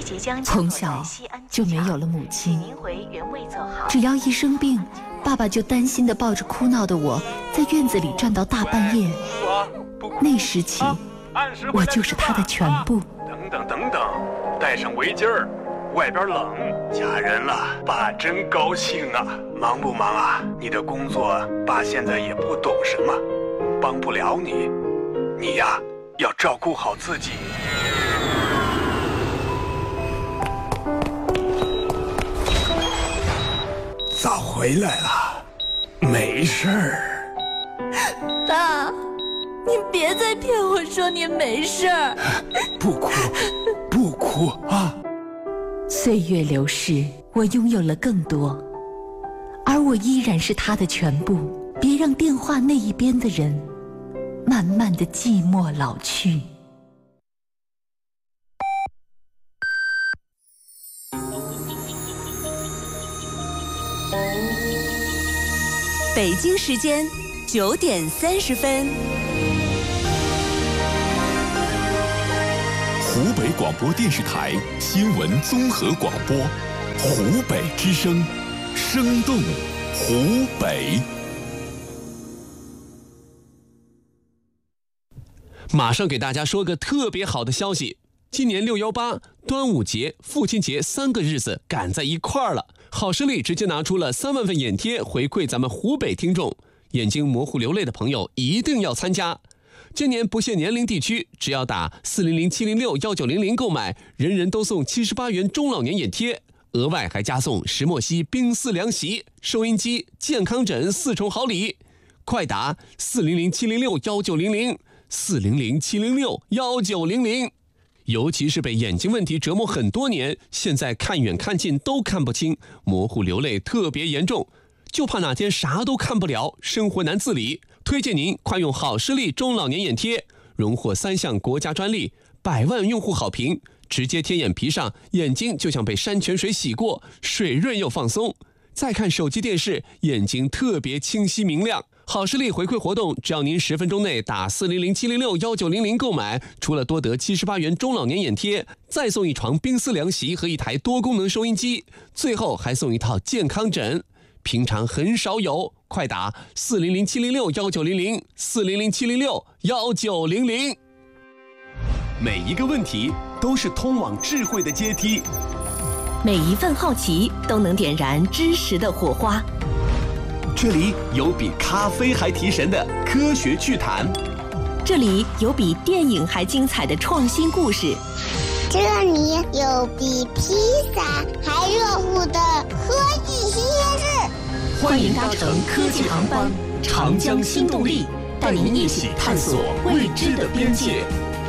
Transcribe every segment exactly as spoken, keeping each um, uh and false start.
从小就没有了母亲，只要一生病，爸爸就担心地抱着哭闹的我在院子里转到大半夜。那时起，我就是他的全部。 等等等等，带上围巾儿，外边冷，嫁人了，爸真高兴啊！忙不忙啊？你的工作，爸现在也不懂什么，帮不了你。你呀，要照顾好自己。早回来了，没事儿。 爸，你别再骗我说你没事儿。 不哭，不哭啊！ 岁月流逝，我拥有了更多，而我依然是他的全部。别让电话那一边的人慢慢的寂寞老去。 北京时间九点三十分， 湖北广播电视台新闻综合广播，湖北之声，生动湖北。 马上给大家说个特别好的消息，今年六一八、端午节、父亲节三个日子赶在一块儿了。好视力直接拿出了三万份眼贴回馈咱们湖北听众，眼睛模糊流泪的朋友一定要参加。今年不限年龄地区，只要打四零零七零六幺九零零购买，人人都送七十八元中老年眼贴，额外还加送石墨烯冰丝凉席、收音机、健康枕四重好礼。快打四零零七零六幺九零零。四零零七零六幺九零零，尤其是被眼睛问题折磨很多年，现在看远看近都看不清，模糊流泪特别严重，就怕哪天啥都看不了，生活难自理。推荐您快用好视力中老年眼贴，荣获三项国家专利，百万用户好评，直接贴眼皮上，眼睛就像被山泉水洗过，水润又放松。再看手机电视，眼睛特别清晰明亮。好视力回馈活动，只要您十分钟内打四零零七零六幺九零零购买，除了多得七十八元中老年眼贴，再送一床冰丝凉席和一台多功能收音机，最后还送一套健康枕，平常很少有。快打四零零七零六幺九零零，四零零七零六幺九零零。 每一个问题都是通往智慧的阶梯， 每一份好奇都能点燃知识的火花。 这里有比咖啡还提神的科学趣谈， 这里有比电影还精彩的创新故事， 这里有比披萨还热乎的科技新鲜事。 欢迎搭乘科技航班长江新动力，带您一起探索未知的边界。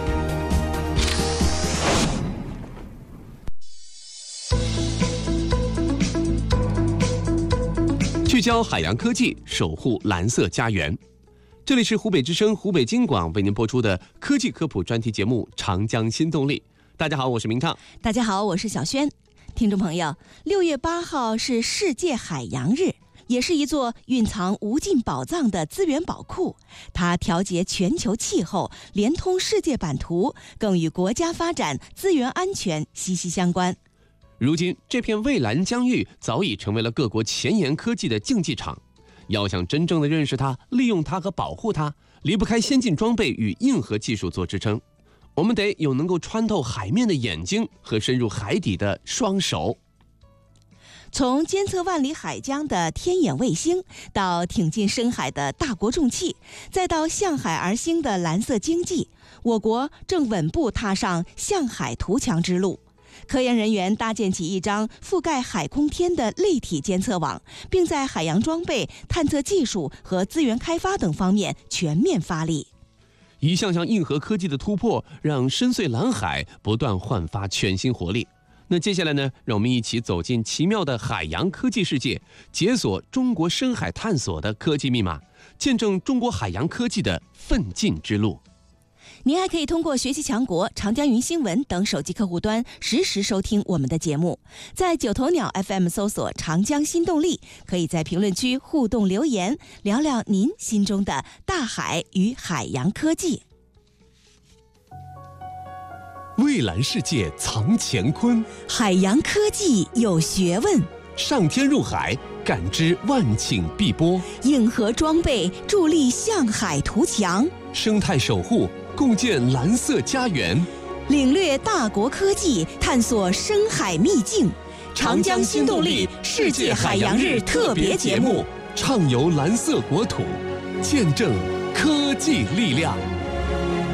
聚焦海洋科技，守护蓝色家园。这里是湖北之声、湖北经广为您播出的科技科普专题节目《长江新动力》。大家好，我是明畅。 大家好，我是小轩。听众朋友，六月八号是世界海洋日，也是一座蕴藏无尽宝藏的资源宝库。它调节全球气候，连通世界版图，更与国家发展、资源安全息息相关。 如今，这片蔚蓝疆域早已成为了各国前沿科技的竞技场。要想真正的认识它、利用它和保护它，离不开先进装备与硬核技术做支撑。我们得有能够穿透海面的眼睛和深入海底的双手。 从监测万里海疆的天眼卫星，到挺进深海的大国重器，再到向海而兴的蓝色经济，我国正稳步踏上向海图强之路。科研人员搭建起一张覆盖海空天的立体监测网，并在海洋装备、探测技术和资源开发等方面全面发力。 一项项硬核科技的突破，让深邃蓝海不断焕发全新活力。那接下来呢，让我们一起走进奇妙的海洋科技世界，解锁中国深海探索的科技密码，见证中国海洋科技的奋进之路。 您还可以通过学习强国、长江云新闻等手机客户端实时收听我们的节目。在九头鸟 F M 搜索长江新动力，可以在评论区互动留言，聊聊您心中的大海与海洋科技。 蔚蓝世界藏乾坤， 海洋科技有学问， 上天入海，感知万顷碧波， 硬核装备助力向海图强， 生态守护共建蓝色家园， 领略大国科技，探索深海秘境。 长江新动力世界海洋日特别节目，畅游蓝色国土，见证科技力量。